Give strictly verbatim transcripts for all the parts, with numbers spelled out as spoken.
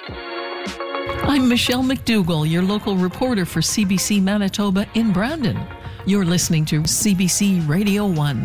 I'm Michelle McDougall, your local reporter for C B C Manitoba in Brandon. You're listening to C B C Radio one.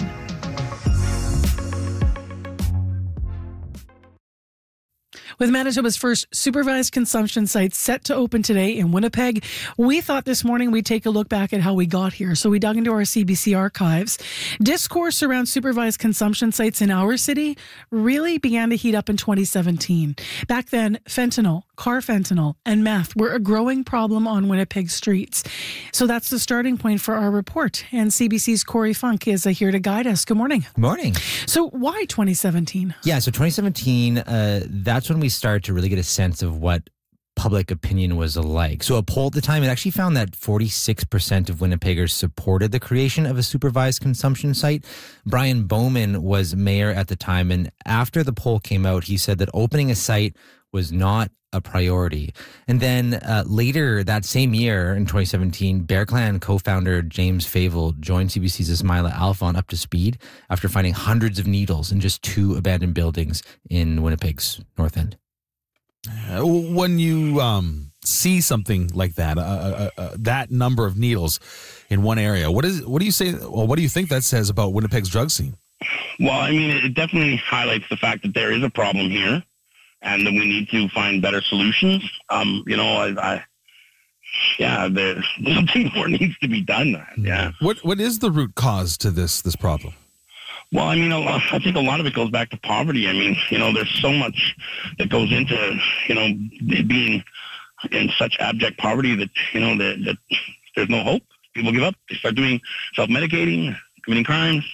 With Manitoba's first supervised consumption site set to open today in Winnipeg, we thought this morning we'd take a look back at how we got here. So we dug into our C B C archives. Discourse around supervised consumption sites in our city really began to heat up in twenty seventeen. Back then, fentanyl, carfentanil, and meth were a growing problem on Winnipeg streets. So that's the starting point for our report. And C B C's Corey Funk is here to guide us. Good morning. Good morning. So why twenty seventeen? Yeah, so twenty seventeen, uh, that's when we started to really get a sense of what public opinion was like. So a poll at the time, it actually found that forty-six percent of Winnipeggers supported the creation of a supervised consumption site. Brian Bowman was mayor at the time, and after the poll came out, he said that opening a site was not a priority. And then uh, later that same year in twenty seventeen, Bear Clan co-founder James Favel joined C B C's Ismaila Alfon up to speed after finding hundreds of needles in just two abandoned buildings in Winnipeg's North End. Uh, when you um, see something like that, uh, uh, uh, that number of needles in one area, what is what do you say? Well, what do you think that says about Winnipeg's drug scene? Well, I mean, it definitely highlights the fact that there is a problem here, and that we need to find better solutions. Um, you know, I, I yeah, there's something more needs to be done. Yeah. What what is the root cause to this this problem? Well, I mean, a lot, I think a lot of it goes back to poverty. I mean, you know, there's so much that goes into, you know, being in such abject poverty that, you know, that, that there's no hope. People give up. They start doing self-medicating, committing crimes.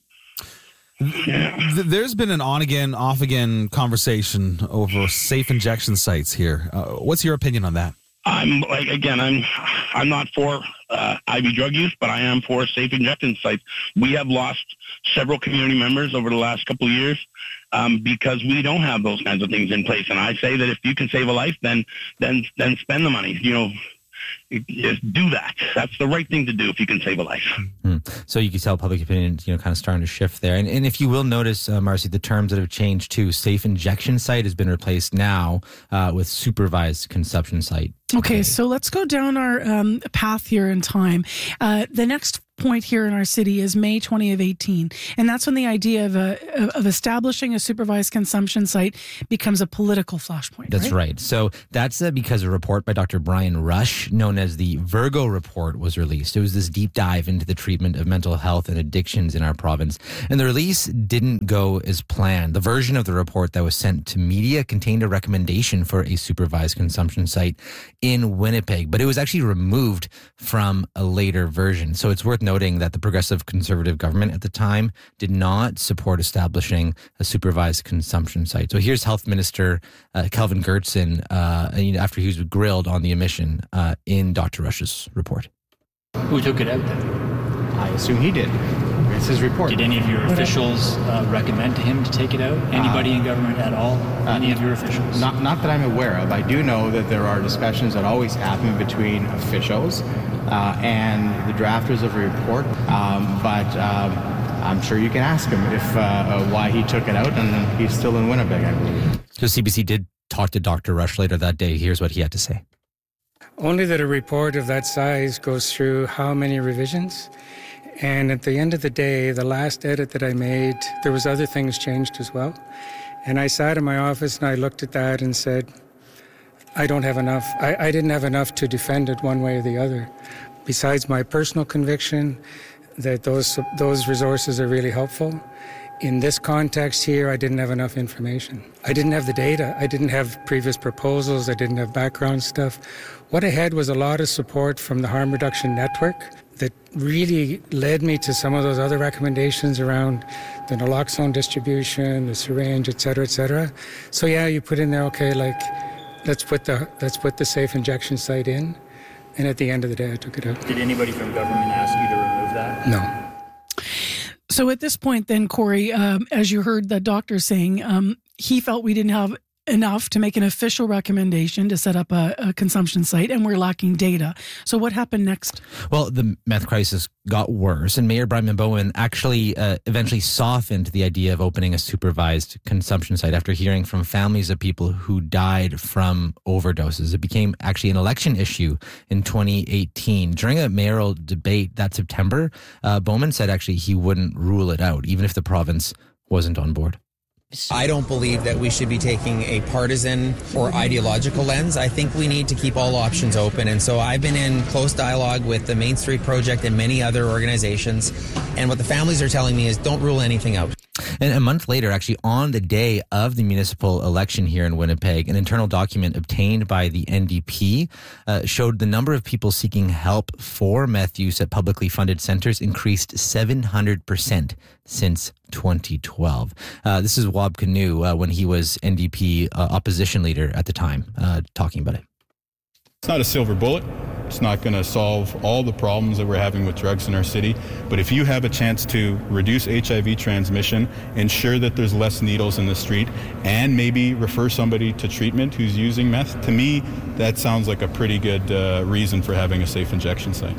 Yeah. There's been an on-again, off-again conversation over safe injection sites here. Uh, what's your opinion on that? I'm like, again, I'm I'm not for uh, I V drug use, but I am for safe injection sites. We have lost several community members over the last couple of years um, because we don't have those kinds of things in place. And I say that if you can save a life, then then then spend the money. You know, just do that. That's the right thing to do if you can save a life. Mm-hmm. So you can tell public opinion, you know, kind of starting to shift there. And, and if you will notice, uh, Marcy, the terms that have changed too. Safe injection site has been replaced now uh, with supervised consumption site. Okay, so let's go down our um, path here in time. Uh, the next point here in our city is May twentieth of eighteen, and that's when the idea of a, of establishing a supervised consumption site becomes a political flashpoint. That's right. right. So that's uh, because a report by Doctor Brian Rush, known as the Virgo Report, was released. It was this deep dive into the treatment of mental health and addictions in our province, and the release didn't go as planned. The version of the report that was sent to media contained a recommendation for a supervised consumption site in Winnipeg, but it was actually removed from a later version. So it's worth noting that the Progressive Conservative government at the time did not support establishing a supervised consumption site. So here's Health Minister uh, Kelvin Goertzen uh, after he was grilled on the omission uh, in Doctor Rush's report. Who took it out then? I assume he did. It's his report. Did any of your officials uh, recommend to him to take it out? Anybody uh, in government at all? Uh, any of your officials? Not, not that I'm aware of. I do know that there are discussions that always happen between officials uh, and the drafters of a report. Um, but um, I'm sure you can ask him if uh, uh, why he took it out, and he's still in Winnipeg, I believe. So C B C did talk to Doctor Rush later that day. Here's what he had to say. Only that a report of that size goes through how many revisions. And at the end of the day, the last edit that I made, there was other things changed as well. And I sat in my office and I looked at that and said, I don't have enough. I, I didn't have enough to defend it one way or the other. Besides my personal conviction that those those resources are really helpful. In this context here, I didn't have enough information. I didn't have the data. I didn't have previous proposals. I didn't have background stuff. What I had was a lot of support from the Harm Reduction Network that really led me to some of those other recommendations around the naloxone distribution, the syringe, et cetera, et cetera. So yeah, you put in there, okay, like, let's put the let's put the safe injection site in. And at the end of the day, I took it out. Did anybody from government ask you to remove that? No. So at this point then, Corey, um, as you heard the doctor saying, um, he felt we didn't have enough to make an official recommendation to set up a, a consumption site, and we're lacking data. So what happened next? Well, the meth crisis got worse, and Mayor Brian Bowman actually uh, eventually softened the idea of opening a supervised consumption site after hearing from families of people who died from overdoses. It became actually an election issue in twenty eighteen. During a mayoral debate that September, uh, Bowman said actually he wouldn't rule it out, even if the province wasn't on board. I don't believe that we should be taking a partisan or ideological lens. I think we need to keep all options open. And so I've been in close dialogue with the Main Street Project and many other organizations. And what the families are telling me is don't rule anything out. And a month later, actually on the day of the municipal election here in Winnipeg, an internal document obtained by the N D P uh, showed the number of people seeking help for meth use at publicly funded centers increased seven hundred percent since twenty twelve. Uh, this is Wab Kinew uh, when he was N D P uh, opposition leader at the time, uh, talking about it. It's not a silver bullet. It's not going to solve all the problems that we're having with drugs in our city. But if you have a chance to reduce H I V transmission, ensure that there's less needles in the street, and maybe refer somebody to treatment who's using meth, to me, that sounds like a pretty good uh, reason for having a safe injection site.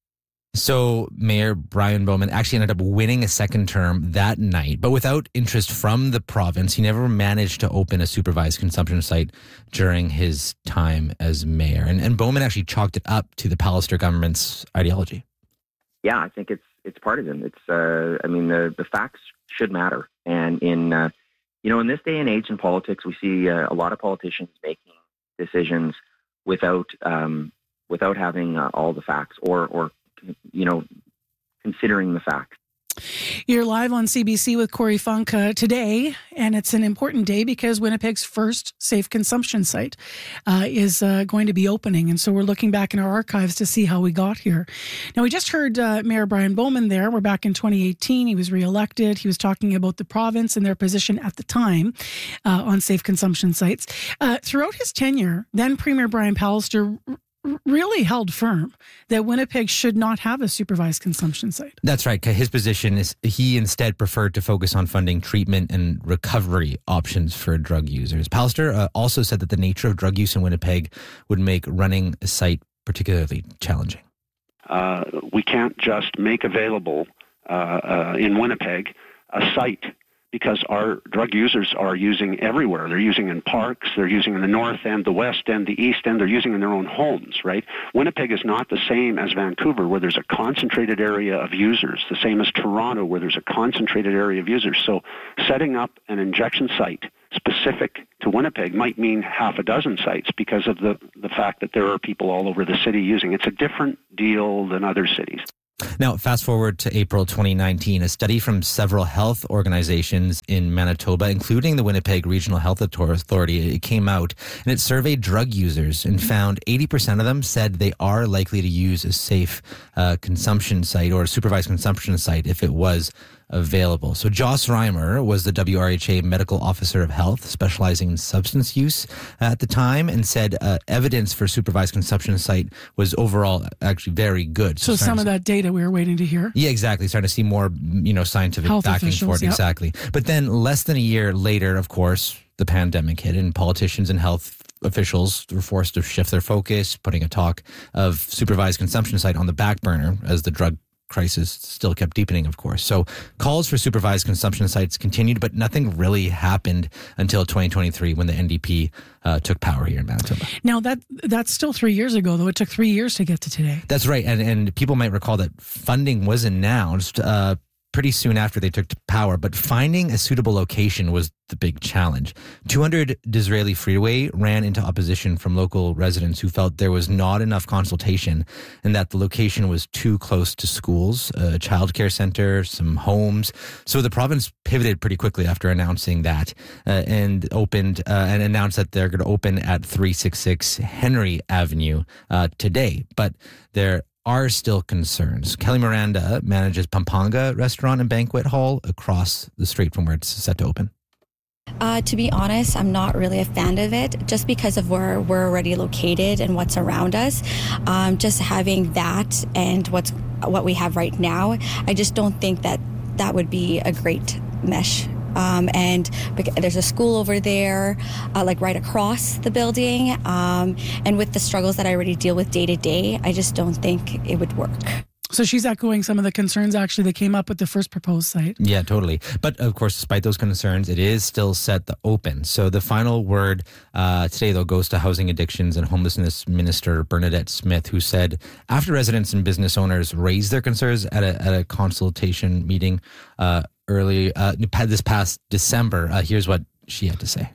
So Mayor Brian Bowman actually ended up winning a second term that night, but without interest from the province. He never managed to open a supervised consumption site during his time as mayor. And, and Bowman actually chalked it up to the Pallister government's ideology. Yeah, I think it's it's partisan. It's uh, I mean, the, the facts should matter. And in, uh, you know, in this day and age in politics, we see uh, a lot of politicians making decisions without um, without having uh, all the facts or or you know, considering the facts. You're live on C B C with Corey Funk uh, today, and it's an important day because Winnipeg's first safe consumption site uh, is uh, going to be opening. And so we're looking back in our archives to see how we got here. Now, we just heard uh, Mayor Brian Bowman there. We're back in twenty eighteen. He was reelected. He was talking about the province and their position at the time uh, on safe consumption sites. Uh, throughout his tenure, then Premier Brian Pallister really held firm that Winnipeg should not have a supervised consumption site. That's right. His position is he instead preferred to focus on funding treatment and recovery options for drug users. Pallister uh, also said that the nature of drug use in Winnipeg would make running a site particularly challenging. Uh, we can't just make available uh, uh, in Winnipeg a site, because our drug users are using everywhere. They're using in parks, they're using in the north end, the west end, the east end, they're using in their own homes, right? Winnipeg is not the same as Vancouver, where there's a concentrated area of users, the same as Toronto, where there's a concentrated area of users. So setting up an injection site specific to Winnipeg might mean half a dozen sites because of the, the fact that there are people all over the city using it. It's a different deal than other cities. Now, fast forward to April twenty nineteen, a study from several health organizations in Manitoba, including the Winnipeg Regional Health Authority, it came out and it surveyed drug users and found eighty percent of them said they are likely to use a safe uh, consumption site or a supervised consumption site if it was available. So Joss Reimer was the W R H A medical officer of health specializing in substance use at the time and said uh, evidence for supervised consumption site was overall actually very good. So, so some of that data we were waiting to hear. Yeah, exactly. Starting to see more, you know, scientific health backing officials, for it. Yep. Exactly. But then less than a year later, of course, the pandemic hit and politicians and health officials were forced to shift their focus, putting a talk of supervised consumption site on the back burner as the drug crisis still kept deepening, of course. So calls for supervised consumption sites continued, but nothing really happened until twenty twenty-three when the N D P uh, took power here in Manitoba. Now, that that's still three years ago, though. It took three years to get to today. That's right. And, and people might recall that funding was announced uh, pretty soon after they took power, but finding a suitable location was the big challenge. two hundred Disraeli Freeway ran into opposition from local residents who felt there was not enough consultation and that the location was too close to schools, a childcare center, some homes. So the province pivoted pretty quickly after announcing that uh, and opened uh, and announced that they're going to open at three sixty-six Henry Avenue uh, today. But there are still concerns. Kelly Miranda manages Pampanga Restaurant and Banquet Hall across the street from where it's set to open. Uh, to be honest, I'm not really a fan of it just because of where we're already located and what's around us. Um, just having that and what's what we have right now, I just don't think that that would be a great mesh Um, and there's a school over there, uh, like right across the building. Um, and with the struggles that I already deal with day to day, I just don't think it would work. So she's echoing some of the concerns actually that came up with the first proposed site. Yeah, totally. But of course, despite those concerns, it is still set to open. So the final word uh, today, though, goes to Housing Addictions and Homelessness Minister Bernadette Smith, who said after residents and business owners raised their concerns at a, at a consultation meeting uh, early uh, this past December, uh, here's what she had to say.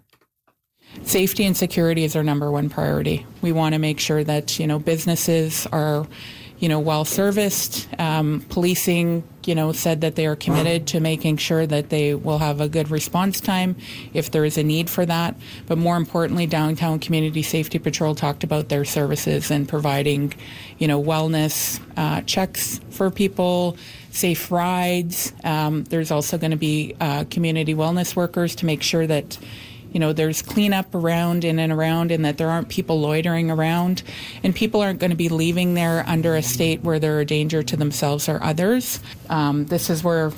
Safety and security is our number one priority. We want to make sure that, you know, businesses are, you know, well serviced. Um, policing, you know, said that they are committed to making sure that they will have a good response time if there is a need for that. But more importantly, Downtown Community Safety Patrol talked about their services and providing, you know, wellness uh, checks for people, safe rides. Um, there's also going to be uh, community wellness workers to make sure that, you know, there's cleanup around in and around and that there aren't people loitering around. And people aren't going to be leaving there under a state where they're a danger to themselves or others. Um, this is where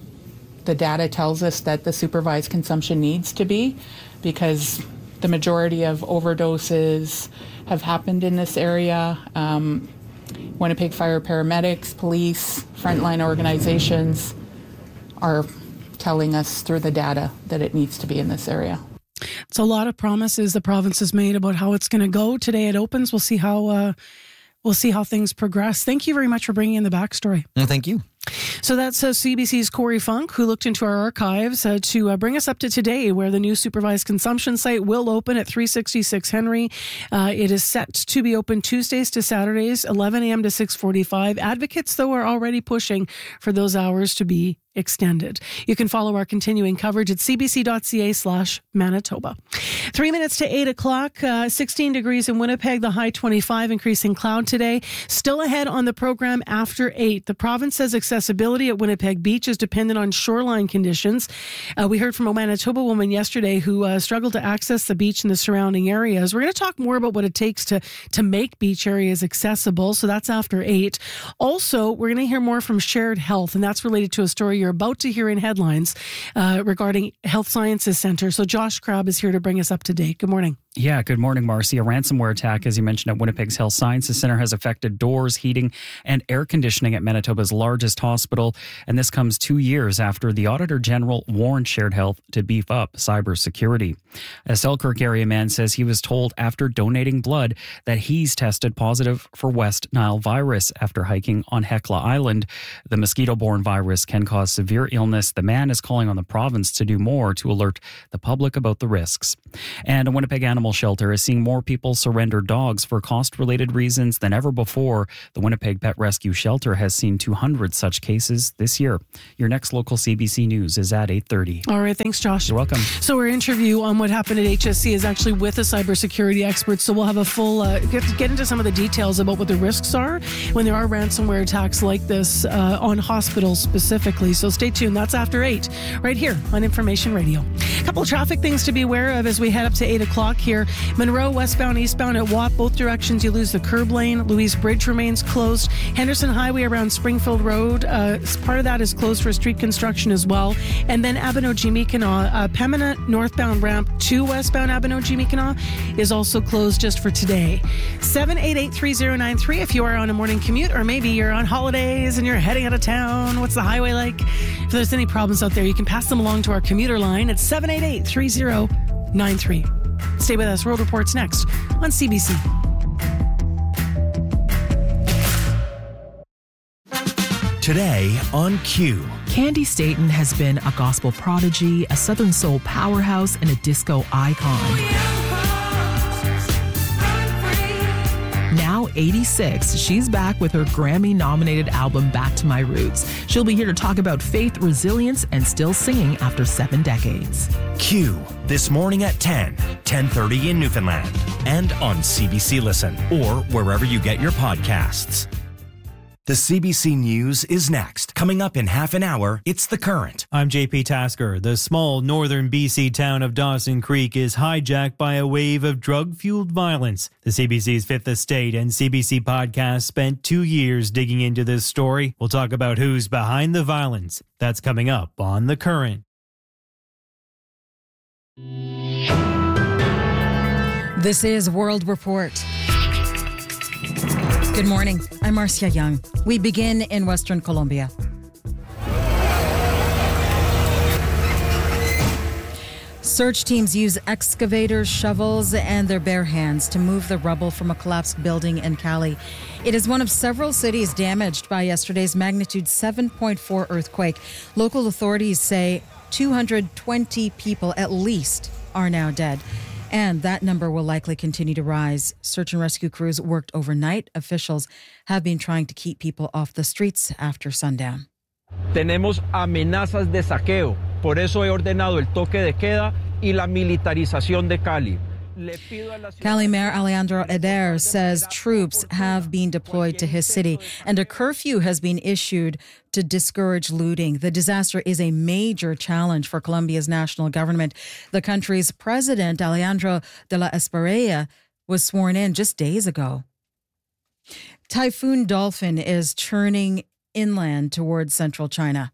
the data tells us that the supervised consumption needs to be, because the majority of overdoses have happened in this area. Um, Winnipeg Fire paramedics, police, frontline organizations are telling us through the data that it needs to be in this area. It's a lot of promises the province has made about how it's going to go. Today it opens. We'll see how uh, we'll see how things progress. Thank you very much for bringing in the backstory. Well, thank you. So that's uh, C B C's Corey Funk, who looked into our archives uh, to uh, bring us up to today, where the new supervised consumption site will open at three sixty-six Henry. Uh, it is set to be open Tuesdays to Saturdays, eleven a.m. to six forty-five. Advocates, though, are already pushing for those hours to be extended. You can follow our continuing coverage at cbc.ca slash Manitoba. Three minutes to eight o'clock, uh, sixteen degrees in Winnipeg, the high twenty-five, increasing cloud today. Still ahead on the program after eight. The province says accessibility at Winnipeg Beach is dependent on shoreline conditions. Uh, we heard from a Manitoba woman yesterday who uh, struggled to access the beach and the surrounding areas. We're going to talk more about what it takes to, to make beach areas accessible. So that's after eight. Also, we're going to hear more from Shared Health, and that's related to a story you're about to hear in headlines uh, regarding Health Sciences Centre. So Josh Crabb is here to bring us up to date. Good morning. Yeah, good morning, Marcy. A ransomware attack, as you mentioned, at Winnipeg's Health Sciences Centre has affected doors, heating, and air conditioning at Manitoba's largest hospital. And this comes two years after the Auditor General warned Shared Health to beef up cybersecurity. A Selkirk area man says he was told after donating blood that he's tested positive for West Nile virus after hiking on Hecla Island. The mosquito-borne virus can cause severe illness. The man is calling on the province to do more to alert the public about the risks. And a Winnipeg Animal Shelter is seeing more people surrender dogs for cost-related reasons than ever before. The Winnipeg Pet Rescue Shelter has seen two hundred such cases this year. Your next local C B C News is at eight thirty. All right, thanks, Josh. You're welcome. So our interview on what happened at H S C is actually with a cybersecurity expert, so we'll have a full, uh, get, get into some of the details about what the risks are when there are ransomware attacks like this uh, on hospitals specifically. So stay tuned. That's after eight, right here on Information Radio. A couple of traffic things to be aware of as we head up to eight o'clock here. Monroe, westbound, eastbound at Watt, both directions you lose the curb lane. Louise Bridge remains closed. Henderson Highway around Springfield Road, uh, part of that is closed for street construction as well. And then Abinogi-Mi'kmaq, uh, Pembina northbound ramp to westbound Abinogi-Mi'kmaq is also closed just for today. seven eight eight, three zero nine three if you are on a morning commute, or maybe you're on holidays and you're heading out of town. What's the highway like? If there's any problems out there, you can pass them along to our commuter line at seven eight eight, three zero nine three. Stay with us. Road Report's next on C B C. Today on Q. Candy Staton has been a gospel prodigy, a Southern soul powerhouse, and a disco icon. Now eighty-six, she's back with her Grammy-nominated album Back to My Roots. She'll be here to talk about faith, resilience, and still singing after seven decades. Q, this morning at ten, ten thirty in Newfoundland, and on C B C Listen, or wherever you get your podcasts. The C B C News is next. Coming up in half an hour, it's The Current. I'm J P Tasker. The small northern B C town of Dawson Creek is hijacked by a wave of drug-fueled violence. The C B C's Fifth Estate and C B C podcast spent two years digging into this story. We'll talk about who's behind the violence. That's coming up on The Current. This is World Report. Good morning. I'm Marcia Young. We begin in Western Colombia. Search teams use excavators, shovels, and their bare hands to move the rubble from a collapsed building in Cali. It is one of several cities damaged by yesterday's magnitude seven point four earthquake. Local authorities say two hundred twenty people at least are now dead, and that number will likely continue to rise. Search and rescue crews worked overnight. Officials have been trying to keep people off the streets after sundown. Tenemos amenazas de saqueo. Por eso he ordenado el toque de queda y la militarización de Cali. Cali Mayor Alejandro Eder says troops have been deployed to his city and a curfew has been issued to discourage looting. The disaster is a major challenge for Colombia's national government. The country's president, Alejandro de la Espriella, was sworn in just days ago. Typhoon Dolphin is churning inland towards central China.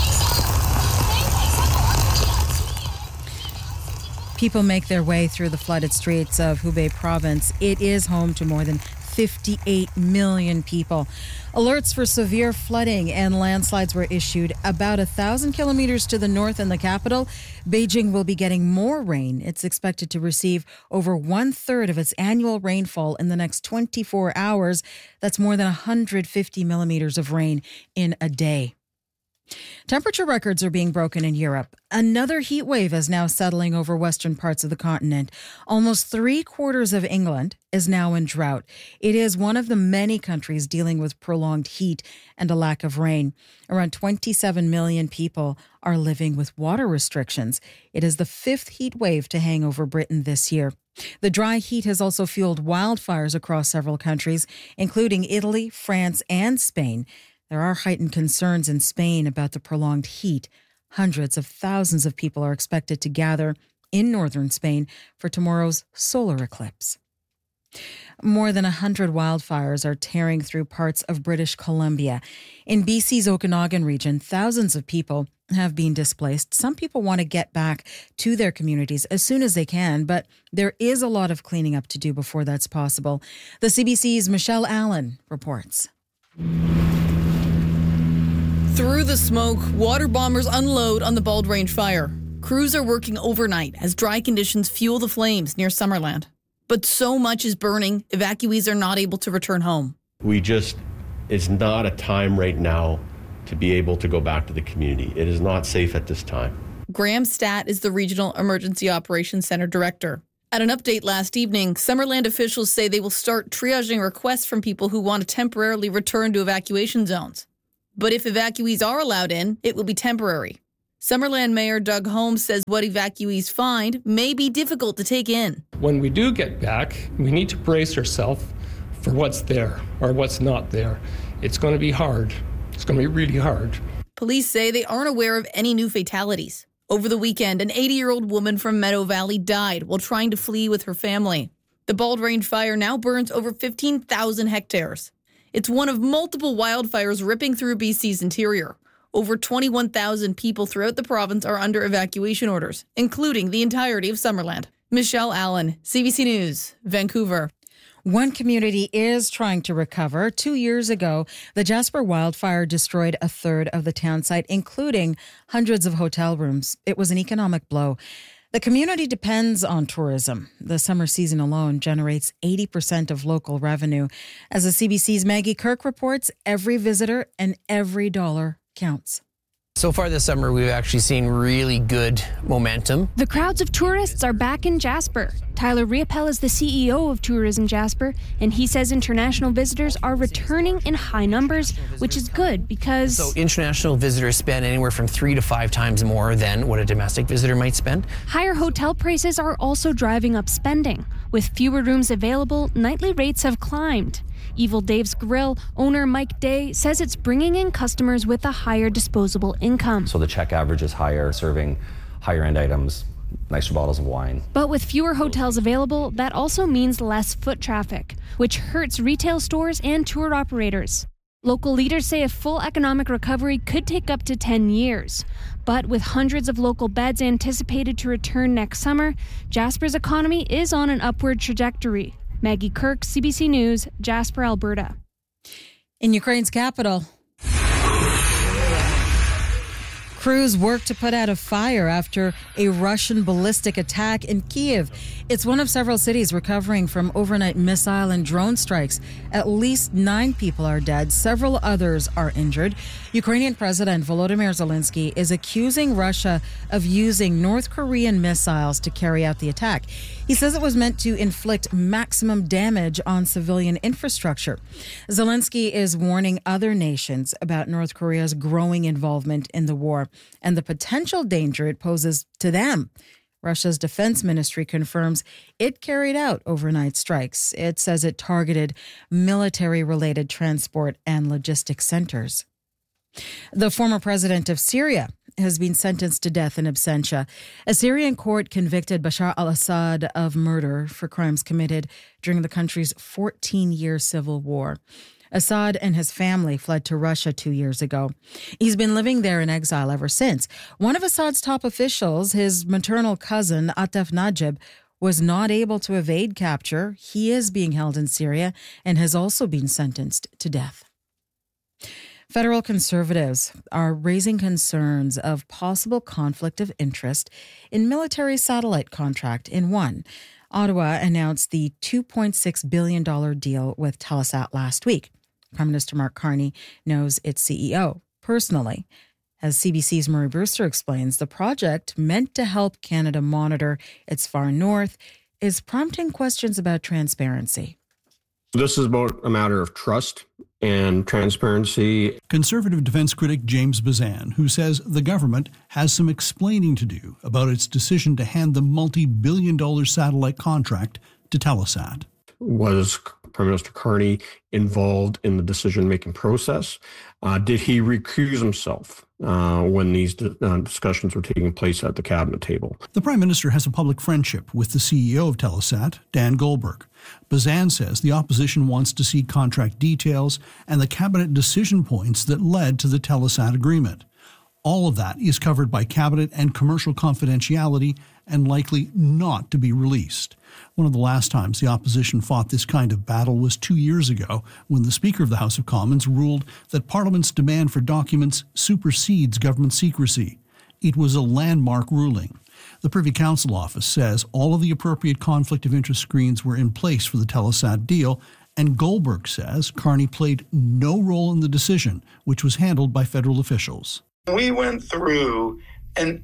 People make their way through the flooded streets of Hubei province. It is home to more than fifty-eight million people. Alerts for severe flooding and landslides were issued about a thousand kilometers to the north in the capital. Beijing will be getting more rain. It's expected to receive over one third of its annual rainfall in the next twenty-four hours. That's more than one hundred fifty millimeters of rain in a day. Temperature records are being broken in Europe. Another heat wave is now settling over western parts of the continent. Almost three quarters of England is now in drought. It is one of the many countries dealing with prolonged heat and a lack of rain. Around twenty-seven million people are living with water restrictions. It is the fifth heat wave to hang over Britain this year. The dry heat has also fueled wildfires across several countries, including Italy, France, and Spain. There are heightened concerns in Spain about the prolonged heat. Hundreds of thousands of people are expected to gather in northern Spain for tomorrow's solar eclipse. More than one hundred wildfires are tearing through parts of British Columbia. In B C's Okanagan region, thousands of people have been displaced. Some people want to get back to their communities as soon as they can, but there is a lot of cleaning up to do before that's possible. The C B C's Michelle Allen reports. Through the smoke, water bombers unload on the Bald Range fire. Crews are working overnight as dry conditions fuel the flames near Summerland. But so much is burning, evacuees are not able to return home. We just, it's not a time right now to be able to go back to the community. It is not safe at this time. Graham Statt is the Regional Emergency Operations Center Director. At an update last evening, Summerland officials say they will start triaging requests from people who want to temporarily return to evacuation zones. But if evacuees are allowed in, it will be temporary. Summerland Mayor Doug Holmes says what evacuees find may be difficult to take in. When we do get back, we need to brace ourselves for what's there or what's not there. It's going to be hard. It's going to be really hard. Police say they aren't aware of any new fatalities. Over the weekend, an eighty-year-old woman from Meadow Valley died while trying to flee with her family. The Bald Range fire now burns over fifteen thousand hectares. It's one of multiple wildfires ripping through B C's interior. Over twenty-one thousand people throughout the province are under evacuation orders, including the entirety of Summerland. Michelle Allen, C B C News, Vancouver. One community is trying to recover. Two years ago, the Jasper wildfire destroyed a third of the town site, including hundreds of hotel rooms. It was an economic blow. The community depends on tourism. The summer season alone generates eighty percent of local revenue. As the C B C's Maggie Kirk reports, every visitor and every dollar counts. So far this summer, we've actually seen really good momentum. The crowds of tourists are back in Jasper. Tyler Riopel is the C E O of Tourism Jasper, and he says international visitors are returning in high numbers, which is good because... So international visitors spend anywhere from three to five times more than what a domestic visitor might spend. Higher hotel prices are also driving up spending. With fewer rooms available, nightly rates have climbed. Evil Dave's Grill owner Mike Day says it's bringing in customers with a higher disposable income. So the check average is higher, serving higher end items, nicer bottles of wine. But with fewer hotels available, that also means less foot traffic, which hurts retail stores and tour operators. Local leaders say a full economic recovery could take up to ten years. But with hundreds of local beds anticipated to return next summer, Jasper's economy is on an upward trajectory. Maggie Kirk, C B C News, Jasper, Alberta. In Ukraine's capital, crews work to put out a fire after a Russian ballistic attack in Kyiv. It's one of several cities recovering from overnight missile and drone strikes. At least nine people are dead. Several others are injured. Ukrainian President Volodymyr Zelensky is accusing Russia of using North Korean missiles to carry out the attack. He says it was meant to inflict maximum damage on civilian infrastructure. Zelensky is warning other nations about North Korea's growing involvement in the war and the potential danger it poses to them. Russia's defense ministry confirms it carried out overnight strikes. It says it targeted military-related transport and logistics centers. The former president of Syria has been sentenced to death in absentia. A Syrian court convicted Bashar al-Assad of murder for crimes committed during the country's fourteen-year civil war. Assad and his family fled to Russia two years ago. He's been living there in exile ever since. One of Assad's top officials, his maternal cousin, Atef Najib, was not able to evade capture. He is being held in Syria and has also been sentenced to death. Federal conservatives are raising concerns of possible conflict of interest in military satellite contract in one. Ottawa announced the two point six billion dollars deal with Telesat last week. Prime Minister Mark Carney knows its C E O personally. As C B C's Murray Brewster explains, the project, meant to help Canada monitor its far north, is prompting questions about transparency. This is about a matter of trust and transparency. Conservative defense critic James Bazan, who says the government has some explaining to do about its decision to hand the multi-billion dollar satellite contract to Telesat. Was Prime Minister Carney involved in the decision-making process? Uh, did he recuse himself uh, when these uh, discussions were taking place at the cabinet table? The Prime Minister has a public friendship with the C E O of Telesat, Dan Goldberg. Bazan says the opposition wants to see contract details and the cabinet decision points that led to the Telesat agreement. All of that is covered by cabinet and commercial confidentiality and likely not to be released. One of the last times the opposition fought this kind of battle was two years ago when the Speaker of the House of Commons ruled that Parliament's demand for documents supersedes government secrecy. It was a landmark ruling. The Privy Council office says all of the appropriate conflict of interest screens were in place for the Telesat deal, and Goldberg says Carney played no role in the decision, which was handled by federal officials. We went through an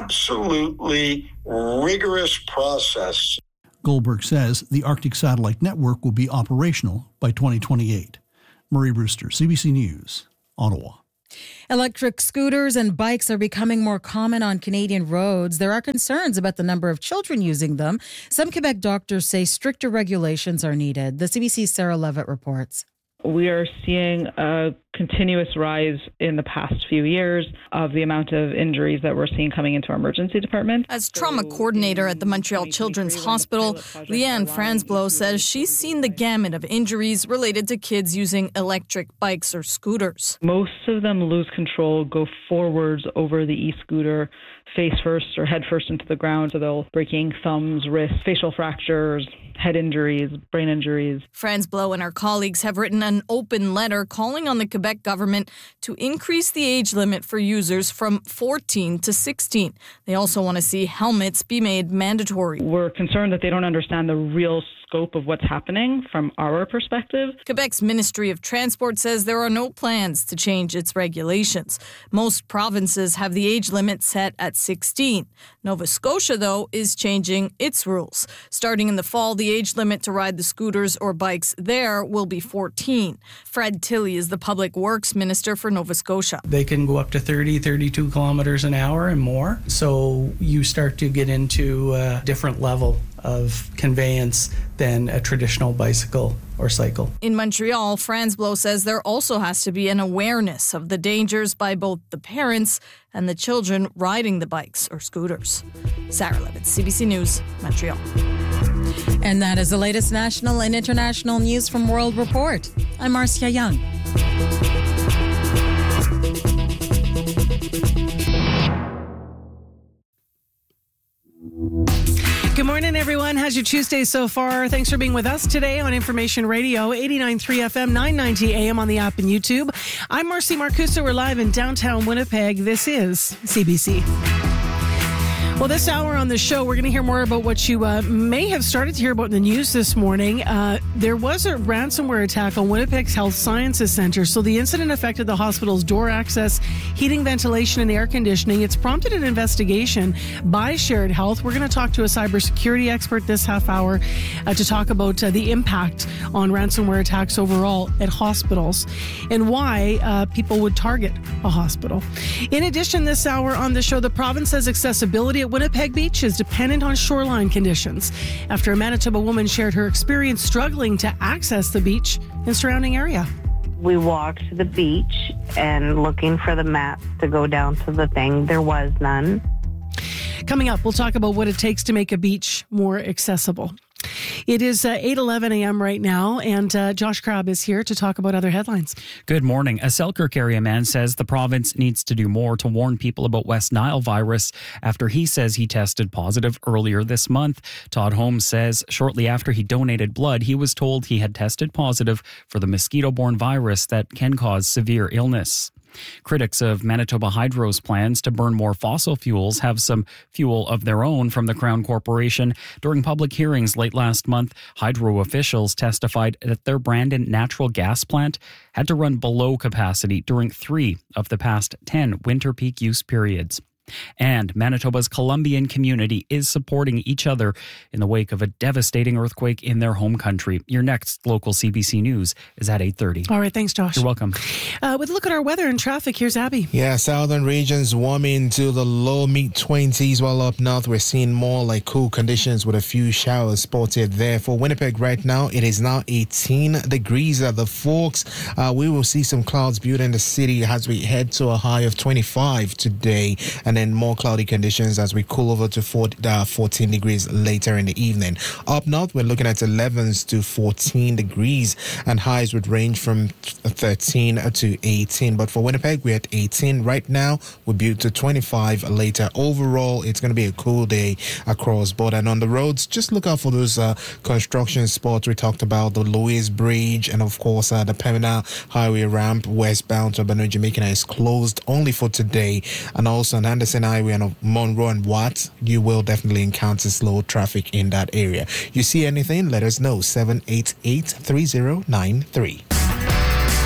absolutely rigorous process. Goldberg says the Arctic Satellite Network will be operational by twenty twenty-eight. Murray Brewster, C B C News, Ottawa. Electric scooters and bikes are becoming more common on Canadian roads. There are concerns about the number of children using them. Some Quebec doctors say stricter regulations are needed. The C B C's Sarah Levitt reports. We are seeing a continuous rise in the past few years of the amount of injuries that we're seeing coming into our emergency department. As trauma coordinator at the Montreal Children's Hospital, Leanne Franzblow says she's seen the gamut of injuries related to kids using electric bikes or scooters. Most of them lose control, go forwards over the e-scooter, face first or head first into the ground, so they'll breaking thumbs, wrists, facial fractures, head injuries, brain injuries. Franzblow and her colleagues have written an open letter calling on the Quebec government to increase the age limit for users from fourteen to sixteen. They also want to see helmets be made mandatory. We're concerned that they don't understand the real scope of what's happening from our perspective. Quebec's Ministry of Transport says there are no plans to change its regulations. Most provinces have the age limit set at sixteen. Nova Scotia, though, is changing its rules. Starting in the fall, the age limit to ride the scooters or bikes there will be fourteen. Fred Tilley is the Public Works Minister for Nova Scotia. They can go up to thirty, thirty-two kilometers an hour and more. So you start to get into a different level of conveyance than a traditional bicycle or cycle. In Montreal, Franzblow says there also has to be an awareness of the dangers by both the parents and the children riding the bikes or scooters. Sarah Levitt, C B C News, Montreal. And that is the latest national and international news from World Report. I'm Marcia Young. everyone. How's your Tuesday so far? Thanks for being with us today on Information Radio, eighty-nine point three F M, nine ninety A M on the app and YouTube. I'm Marcy Marcusa. We're live in downtown Winnipeg. This is C B C. Well, this hour on the show, we're going to hear more about what you uh, may have started to hear about in the news this morning. Uh, there was a ransomware attack on Winnipeg's Health Sciences Centre. So the incident affected the hospital's door access, heating, ventilation, and air conditioning. It's prompted an investigation by Shared Health. We're going to talk to a cybersecurity expert this half hour uh, to talk about uh, the impact on ransomware attacks overall at hospitals and why uh, people would target a hospital. In addition, this hour on the show, the province says accessibility at Winnipeg Beach is dependent on shoreline conditions after a Manitoba woman shared her experience struggling to access the beach and surrounding area. We walked to the beach and looking for the map to go down to the thing. There was none. Coming up, we'll talk about what it takes to make a beach more accessible. It is uh, eight eleven a m right now, and uh, Josh Crabb is here to talk about other headlines. Good morning. A Selkirk area man says the province needs to do more to warn people about West Nile virus after he says he tested positive earlier this month. Todd Holmes says shortly after he donated blood, he was told he had tested positive for the mosquito-borne virus that can cause severe illness. Critics of Manitoba Hydro's plans to burn more fossil fuels have some fuel of their own from the Crown Corporation. During public hearings late last month, Hydro officials testified that their Brandon natural gas plant had to run below capacity during three of the past ten winter peak use periods. And Manitoba's Columbian community is supporting each other in the wake of a devastating earthquake in their home country. Your next local C B C News is at eight thirty. All right, thanks, Josh. You're welcome. Uh, with a look at our weather and traffic, here's Abby. Yeah, southern regions warming to the low mid twenties, while up north we're seeing more like cool conditions with a few showers spotted there. For Winnipeg right now, it is now eighteen degrees at the Forks. Uh, we will see some clouds building the city as we head to a high of twenty-five today, and then more cloudy conditions as we cool over to fourteen degrees later in the evening. Up north, we're looking at elevens to fourteen degrees, and highs would range from thirteen to eighteen. But for Winnipeg, we're at eighteen right now. We'll build to twenty-five later. Overall, it's going to be a cool day across board. And on the roads, just look out for those uh, construction spots we talked about, the Louise Bridge, and of course uh, the Pembina Highway ramp westbound to Bano Jamaica is closed only for today. And also on Anderson Highway and Monroe and Watts, you will definitely encounter slow traffic in that area. You see anything? Let us know. seven eight eight, three zero nine three.